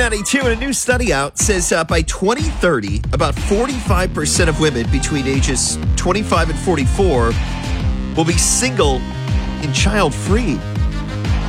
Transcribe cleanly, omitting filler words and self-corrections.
92, and a new study out says by 2030, about 45% of women between ages 25 and 44 will be single and child-free.